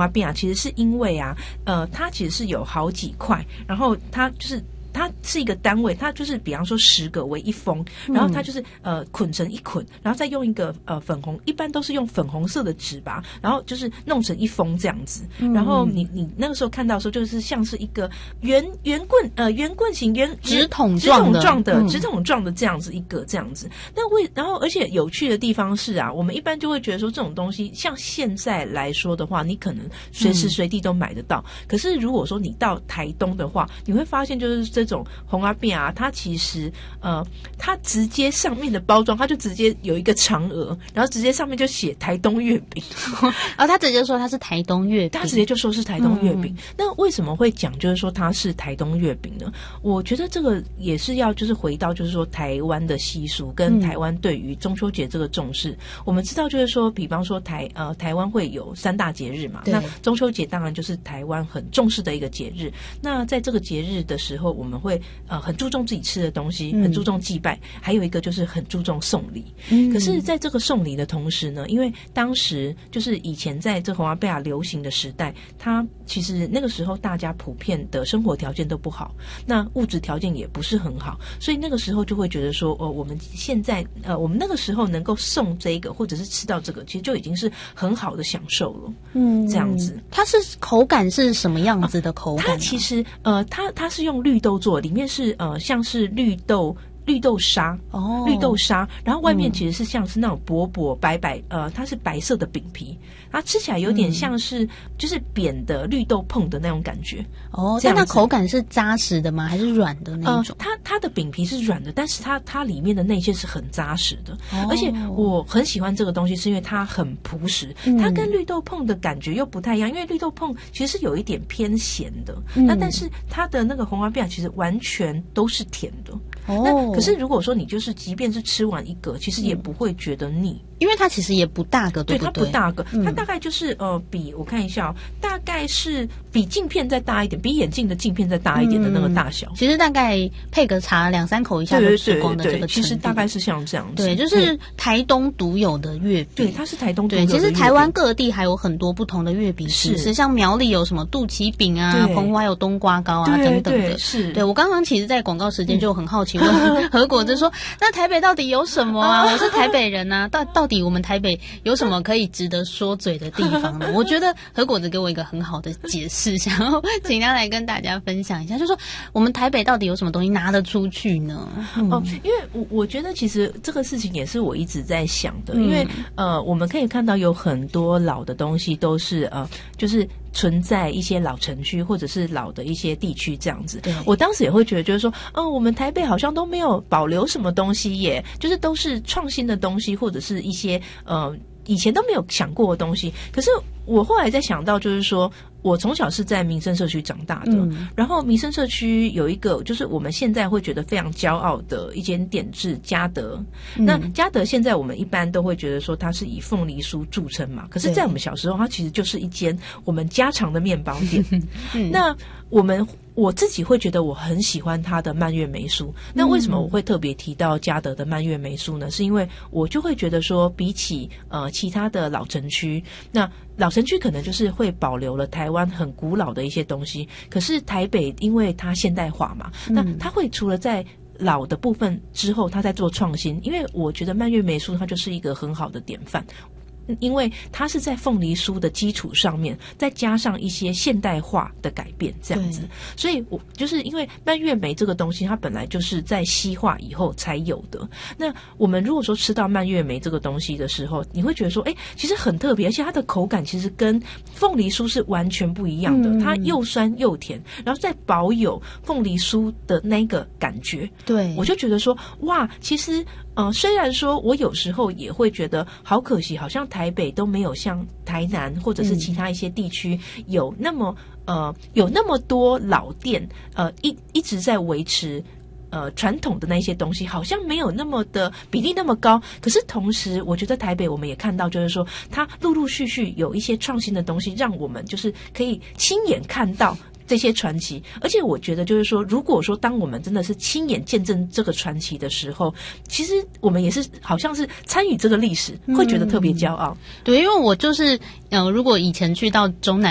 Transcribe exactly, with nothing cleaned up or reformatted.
阿扁啊，其实是因为啊，呃，它其实是有好几块，然后它就是它是一个单位，它就是比方说十个为一封，然后它就是呃捆成一捆，然后再用一个呃粉红，一般都是用粉红色的纸吧，然后就是弄成一封这样子。然后你你那个时候看到的时候，就是像是一个圆圆棍呃圆棍形圆直筒状的直筒状的直筒状的这样子一个这样子。那为然后而且有趣的地方是啊，我们一般就会觉得说这种东西，像现在来说的话，你可能随时随地都买得到。嗯、可是如果说你到台东的话，你会发现就是这种红阿扁啊，它其实呃，它直接上面的包装，它就直接有一个嫦娥，然后直接上面就写台东月饼， 然后他直接说它是台东月饼， 他直接就说是台东月饼。嗯、那为什么会讲就是说它是台东月饼呢？我觉得这个也是要就是回到就是说台湾的习俗跟台湾对于中秋节这个重视。嗯、我们知道就是说，比方说台呃台湾会有三大节日嘛，那中秋节当然就是台湾很重视的一个节日。那在这个节日的时候，我们会呃，很注重自己吃的东西，很注重祭拜，嗯、还有一个就是很注重送礼。嗯、可是在这个送礼的同时呢，因为当时就是以前在这红阿扁流行的时代，它其实那个时候大家普遍的生活条件都不好，那物质条件也不是很好，所以那个时候就会觉得说，哦，我们现在呃，我们那个时候能够送这个或者是吃到这个，其实就已经是很好的享受了。嗯，这样子。 它是口感是什么样子的口感、啊？ 它其实呃，它它是用绿豆做，里面是呃像是绿豆绿豆沙哦，绿豆沙，然后外面其实是像是那种薄薄白白呃，它是白色的饼皮，它吃起来有点像是、嗯、就是扁的绿豆椪的那种感觉哦。但它口感是扎实的吗？还是软的那种？ 呃、它它的饼皮是软的，但是它它里面的内馅是很扎实的、哦。而且我很喜欢这个东西，是因为它很朴实，嗯、它跟绿豆椪的感觉又不太一样，因为绿豆椪其实是有一点偏咸的，嗯、那但是它的那个红阿扁其实完全都是甜的。哦，那可是如果说你就是即便是吃完一个，其实也不会觉得腻， 因为它其实也不大个，对不对？ 对，它不大个，嗯、它大概就是呃，比我看一下、哦，大概是比镜片再大一点，比眼镜的镜片再大一点的那个大小。嗯、 其实大概配个茶两三口一下就吃光的这个程度， 其实大概是像这样子。 对，就是台东独有的月饼。 对，它是台东独有的月饼。 对，其实台湾各地还有很多不同的月饼形式，像苗栗有什么肚脐饼啊，澎湖有冬瓜糕啊等等的。 是， 对我刚刚其实，在广告时间就很好奇问何果子说，那台北到底有什么啊？我是台北人啊，到到底我们台北有什么可以值得说嘴的地方呢？我觉得何果子给我一个很好的解释，想要请他来跟大家分享一下，就是说我们台北到底有什么东西拿得出去呢？ 嗯、哦，因为我我觉得其实这个事情也是我一直在想的，因为呃，我们可以看到有很多老的东西都是呃，就是存在一些老城区或者是老的一些地区这样子。我当时也会觉得就是说，哦，我们台北好像都没有保留什么东西耶，就是都是创新的东西或者是一些呃以前都没有想过的东西。可是我后来在想到就是说，我从小是在民生社区长大的、嗯、然后民生社区有一个就是我们现在会觉得非常骄傲的一间店是嘉德、嗯、那嘉德现在我们一般都会觉得说它是以凤梨酥著称嘛，可是在我们小时候它其实就是一间我们家常的面包店、嗯、那我们我自己会觉得我很喜欢它的蔓越莓酥。那为什么我会特别提到嘉德的蔓越莓酥呢？是因为我就会觉得说比起呃其他的老城区，那老城区可能就是会保留了台湾很古老的一些东西，可是台北因为它现代化嘛，那它会除了在老的部分之后它在做创新，因为我觉得蔓越莓酥它就是一个很好的典范，因为它是在凤梨酥的基础上面再加上一些现代化的改变这样子，所以我就是因为蔓越莓这个东西它本来就是在西化以后才有的，那我们如果说吃到蔓越莓这个东西的时候，你会觉得说哎，其实很特别，而且它的口感其实跟凤梨酥是完全不一样的、嗯、它又酸又甜，然后再保有凤梨酥的那个感觉。对，我就觉得说哇，其实呃，虽然说我有时候也会觉得好可惜，好像台北都没有像台南或者是其他一些地区有那么、嗯、呃有那么多老店，呃一一直在维持呃传统的那些东西，好像没有那么的比例那么高。可是同时，我觉得台北我们也看到，就是说它陆陆续续有一些创新的东西，让我们就是可以亲眼看到这些传奇。而且我觉得就是说，如果说当我们真的是亲眼见证这个传奇的时候，其实我们也是好像是参与这个历史，会觉得特别骄傲、嗯、 对，因为我就是呃，如果以前去到中南